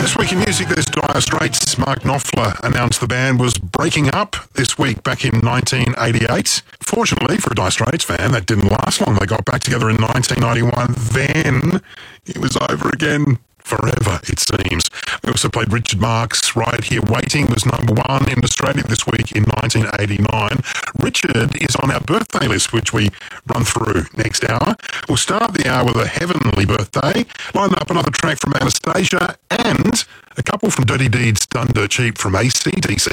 This week in music, there's Dire Straits. Mark Knopfler announced the band was breaking up this week back in 1988. Fortunately for a Dire Straits fan, that didn't last long. They got back together in 1991. Then it was over again. Forever, it seems. We also played Richard Marx. Right Here Waiting was number one in Australia this week in 1989. Richard is on our birthday list, which we run through next hour. We'll start the hour with a heavenly birthday, line up another track from Anastasia, and a couple from Dirty Deeds Done Dirt Cheap from AC/DC.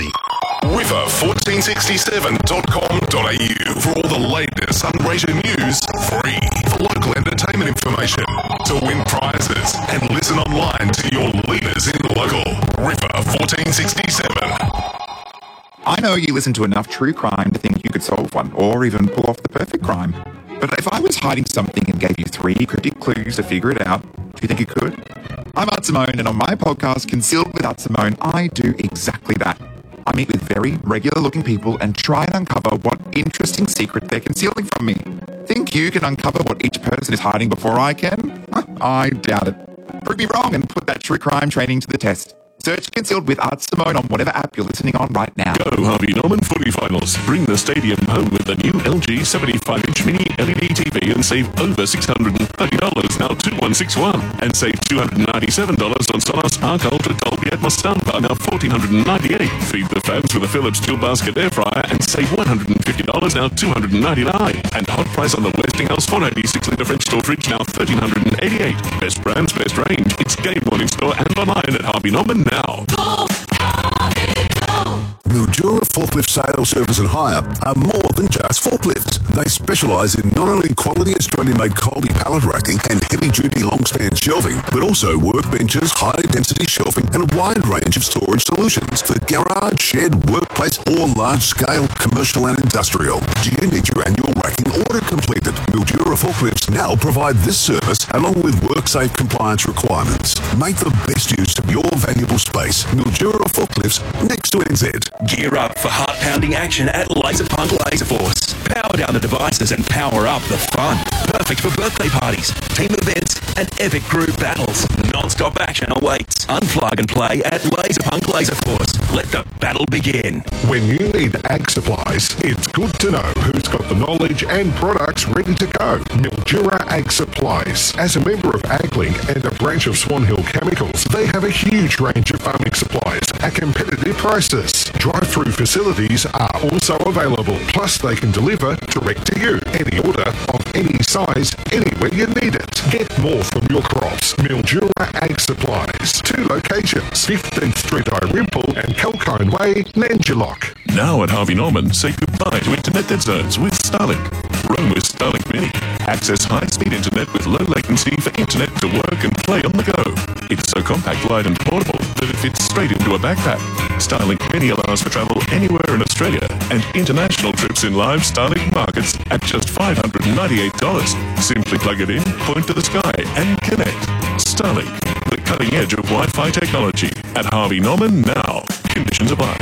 River1467.com.au for all the latest Sunraysia news, free for local entertainment information, to win prizes and listen online to your leaders in local. River 1467. I know you listen to enough true crime to think you could solve one, or even pull off the perfect crime. But if I was hiding something and gave you 3 cryptic clues to figure it out, do you think you could? I'm Art Simone, and on my podcast, Concealed with Art Simone, I do exactly that. I meet with very regular-looking people and try and uncover what interesting secret they're concealing from me. Think you can uncover what each person is hiding before I can? I doubt it. Prove me wrong and put that true crime training to the test. Search Concealed with Art Simone on whatever app you're listening on right now. Go Harvey Norman footy finals. Bring the stadium home with the new LG 75-inch mini LED TV and save over $630, now 2161. And save $297 on Sonos Arc Ultra Dolby Atmos soundbar, now $1,498. Feed the fans with a Philips dual basket air fryer and save $150, now $299. And hot price on the Westinghouse 486-litre French door fridge, now $1,388. Best brands, best range. It's Game Morning Store and online at Harvey Norman now. Mildura Forklift Sales, Service and Hire are more than just forklifts. They specialise in not only quality Australian-made Colby pallet racking and heavy-duty long-span shelving, but also workbenches, high-density shelving and a wide range of storage solutions for garage, shed, workplace or large-scale commercial and industrial. Do you need your annual racking order completed? Mildura Forklifts now provide this service along with WorkSafe compliance requirements. Make the best use of your valuable space. Mildura Forklifts next to NZ. Gear up for heart-pounding action at Laserpunk Laser Force. Power down the devices and power up the fun. Perfect for birthday parties, team events, and epic group battles. Non-stop action awaits. Unplug and play at Laserpunk Laser Force. Let the battle begin. When you need ag supplies, it's good to know who's got the knowledge and products ready to go. Mildura Ag Supplies. As a member of AgLink and a branch of Swan Hill Chemicals, they have a huge range of farming supplies at competitive prices. Drive-through facilities are also available, plus they can deliver direct to you. Any order of any size, anywhere you need it. Get more from your crops. Mildura Ag Supplies. 2 locations, 15th Street Irimple and Calkine Way, Nangellock. Now at Harvey Norman, say goodbye to internet dead zones with Starlink. Roam with Starlink Mini. Access high-speed internet with low latency for internet to work and play on the go. It's so compact, light and portable that it fits straight into a backpack. Starlink Mini allows for travel anywhere in Australia and international trips in live Starlink markets at just $598. Simply plug it in, point to the sky and connect. Starlink, the cutting edge of Wi-Fi technology at Harvey Norman now. Conditions apply.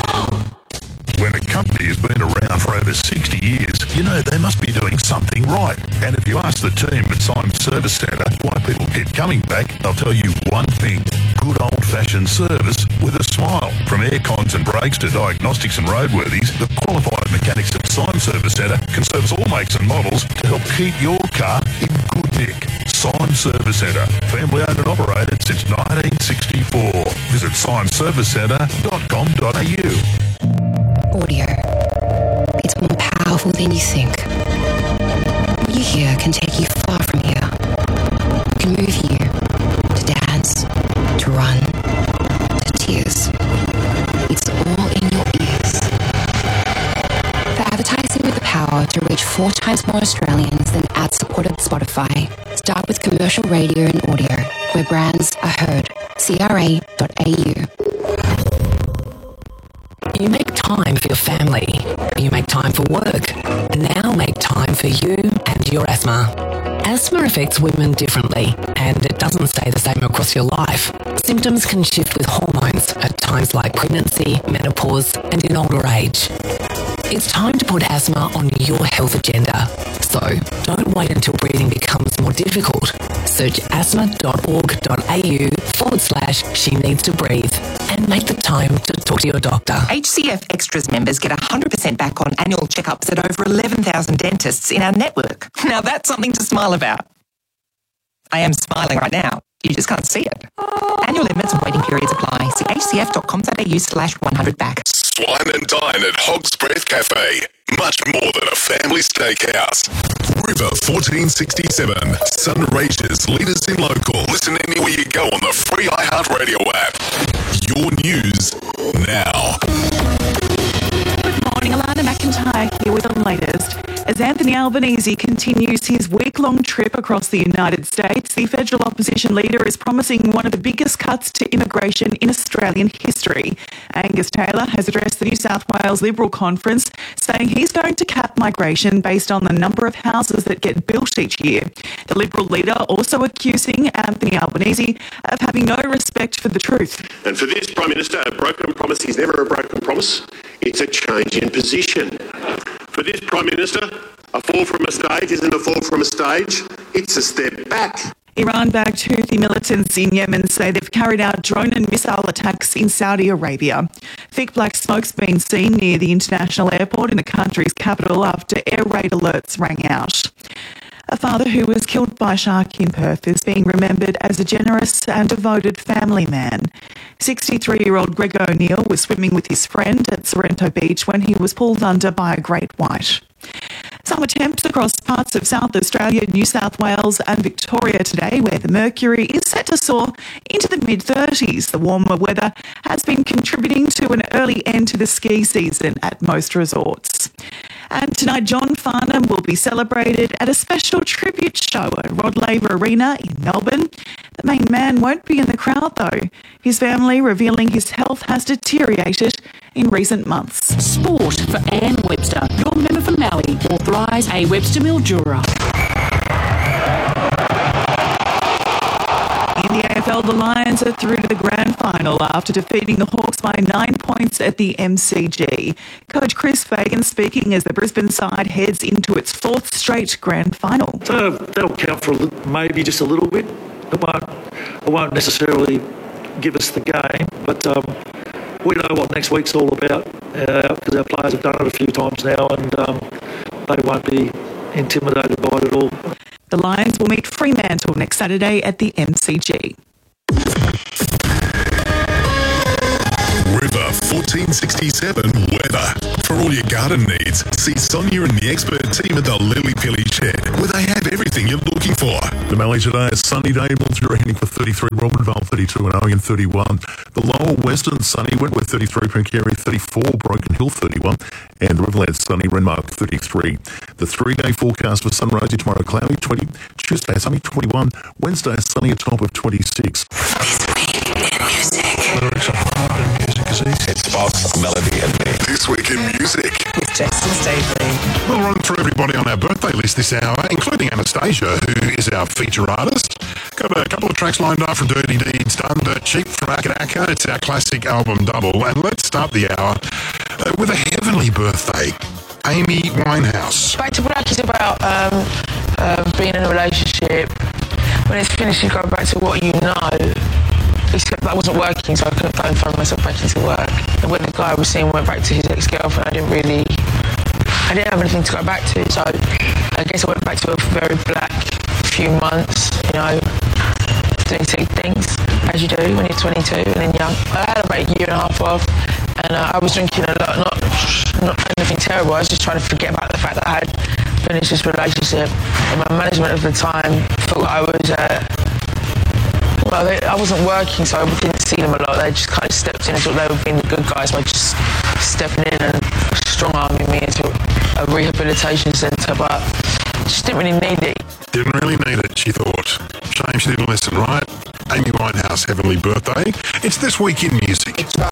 When a company has been around for over 60 years, you know they must be doing something right. And if you ask the team at Symes Service Centre why people keep coming back, they'll tell you one thing: good old-fashioned service with a smile. From air cons and brakes to diagnostics and roadworthies, the qualified mechanics at Symes Service Centre can service all makes and models to help keep your car in good nick. Symes Service Centre, family owned and operated since 1964. Visit symesservicecentre.com.au. Audio. It's more powerful than you think. What you hear can take you far from here. It can move you to dance, to run, to tears. It's all in your ears. For advertising with the power to reach 4 times more Australians than ad-supported Spotify, start with commercial radio and audio, where brands are heard. CRA.au. You make time for your family. You make time for work. And now make time for you and your asthma. Asthma affects women differently, and it doesn't stay the same across your life. Symptoms can shift with hormones at times like pregnancy, menopause, and in older age. It's time to put asthma on your health agenda. So don't wait until breathing becomes more difficult? Search asthma.org.au/she needs to breathe and make the time to talk to your doctor. HCF Extras members get 100% back on annual checkups at over 11,000 dentists in our network. Now that's something to smile about. I am smiling right now. You just can't see it. Annual limits and waiting periods apply. See hcf.com.au/100back. Swine and dine at Hog's Breath Cafe. Much more than a family steakhouse. River 1467. Sunraysia's leaders in local. Listen anywhere you go on the free iHeartRadio app. Your news now. Good morning, Alana McIntyre here with the latest. As Anthony Albanese continues his week-long trip across the United States, the federal opposition leader is promising one of the biggest cuts to immigration in Australian history. Angus Taylor has addressed the New South Wales Liberal Conference, saying he's going to cap migration based on the number of houses that get built each year. The Liberal leader also accusing Anthony Albanese of having no respect for the truth. And for this Prime Minister, a broken promise is never a broken promise. It's a change in position. For this Prime Minister, a fall from a stage isn't a fall from a stage, it's a step back. Iran-backed Houthi militants in Yemen say they've carried out drone and missile attacks in Saudi Arabia. Thick black smoke's been seen near the international airport in the country's capital after air raid alerts rang out. A father who was killed by a shark in Perth is being remembered as a generous and devoted family man. 63-year-old Greg O'Neill was swimming with his friend at Sorrento Beach when he was pulled under by a great white. Summer temps across parts of South Australia, New South Wales and Victoria today, where the mercury is set to soar into the mid-30s. The warmer weather has been contributing to an early end to the ski season at most resorts. And tonight, John Farnham will be celebrated at a special tribute show at Rod Laver Arena in Melbourne. The main man won't be in the crowd, though. His family revealing his health has deteriorated in recent months. Sport for Anne Webster, your member for Maui, authorise a Webster Mildura. In the AFL, the Lions are through to the grand final after defeating the Hawks by 9 points at the MCG. Coach Chris Fagan speaking as the Brisbane side heads into its fourth straight grand final. So that'll count for maybe just a little bit. It won't necessarily give us the game, but we know what next week's all about because our players have done it a few times now and they won't be intimidated by it at all. The Lions will meet Fremantle next Saturday at the MCG. River 1467 weather. For all your garden needs, see Sonia and the expert team at the Lily Pilly Shed, where they have everything you're looking for. The Mallee today is sunny day. Mildura heading for 33, Robinvale 32 and Owen 31. The lower western sunny, Wentworth 33, Puncarry 34, Broken Hill 31, and the Riverland sunny, Renmark 33. The 3-day forecast for Sunrise tomorrow cloudy 20, Tuesday sunny 21, Wednesday sunny a top of 26. Lyrics are hard and music is easy. It's Boss, Melody and me. This week in music. With Jason Staveley. We'll run through everybody on our birthday list this hour, including Anastasia, who is our feature artist. Got a couple of tracks lined up from Dirty Deeds Done Dirt Cheap from Akadaka. It's our classic album double. And let's start the hour with a heavenly birthday. Amy Winehouse. Back to Black is about being in a relationship. When it's finished, you go back to what you know. Except that wasn't working, so I couldn't go and find myself back into work. And when the guy I was seeing went back to his ex-girlfriend, I didn't have anything to go back to, so I guess I went back to a very black few months, doing silly things, as you do when you're 22 and then young. I had about a year and a half off, and I was drinking a lot, not anything terrible. I was just trying to forget about the fact that I had finished this relationship. And my management of the time thought I was... I wasn't working, so I didn't see them a lot. They just kind of stepped in and thought they were being the good guys by just stepping in and strong-arming me into a rehabilitation centre, but just didn't really need it. Didn't really need it, she thought. Shame she didn't listen, right? Amy Winehouse, heavenly birthday. It's This Week in Music. It's right